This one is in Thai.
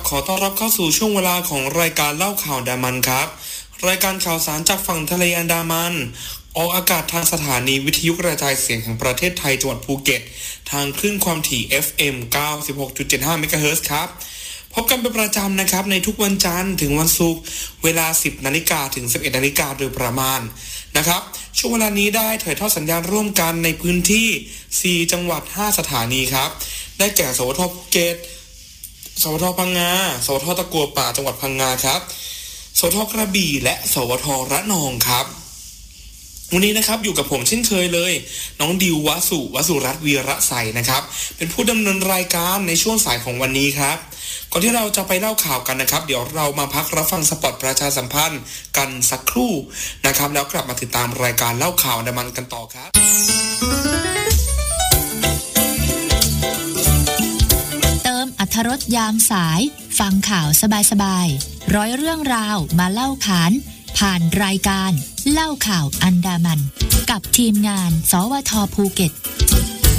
ขอต้อนรับเข้าสู่ช่วงเวลาของรายการเล่าข่าวอันดามันครับรายการข่าวสารจากฝั่งทะเลอันดามันออกอากาศทางสถานีวิทยุกระจายเสียงแห่งประเทศไทยจังหวัดภูเก็ตทางคลื่นความถี่ FM 96.75 เมกะเฮิรตซ์ครับพบกันเป็นประจำนะครับในทุกวันจันทร์ถึงวันศุกร์เวลา 10 นาฬิกาถึง 11 นาฬิกาโดยประมาณนะครับช่วงเวลานี้ได้ถ่ายทอดสัญญาณร่วมกันในพื้นที่4จังหวัด5สถานีครับได้แก่สวทภูเก็ตสวทพังงาสวทตะกัวป่าจังหวัดพังงาครับสวทกระบี่และสวทระนองครับวันนี้นะครับอยู่กับผมเช่นเคยเลยน้องดิววสุรัตน์วีระไสนะครับเป็นผู้ดำเนินรายการในช่วงสายของวันนี้ครับก่อนที่เราจะไปเล่าข่าวกันนะครับเดี๋ยวเรามาพักรับฟังสปอตประชาสัมพันธ์กันสักครู่นะครับแล้วกลับมาติดตามรายการเล่าข่าวอันดามันกันต่อครับเติมอรรถรสยามสายฟังข่าวสบายๆร้อยเรื่องราวมาเล่าขานผ่านรายการเล่าข่าวอันดามันกับทีมงานสวทภูเก็ต